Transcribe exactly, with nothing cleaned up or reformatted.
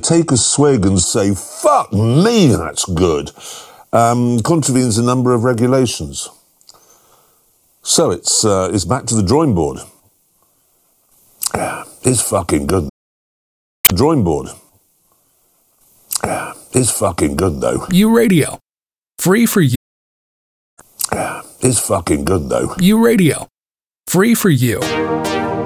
take a swig and say, fuck me, that's good, um, contravenes a number of regulations. So it's uh, it's back to the drawing board. Yeah, it's fucking good. Drawing board. Yeah, it's fucking good though. U Radio. Free for you. Yeah, it's fucking good though. U Radio. Free for you.